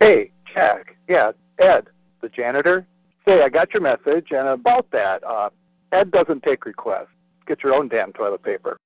Hey, Jack. Yeah, Ed, the janitor. Say, I got your message, and about that, Ed doesn't take requests. Get your own damn toilet paper.